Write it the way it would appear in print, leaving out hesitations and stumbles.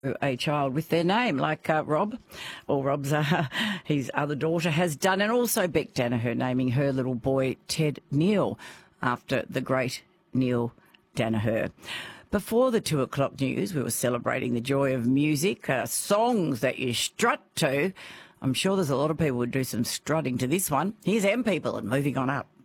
a child with their name, like Rob, or Rob's his other daughter has done, and also Beck Danaher naming her little boy Ted Neil after the great Neil Danaher. Before the 2 o'clock news, we were celebrating the joy of music, songs that you strut to. I'm sure there's a lot of people who do some strutting to this one. Here's M People and Moving On Up.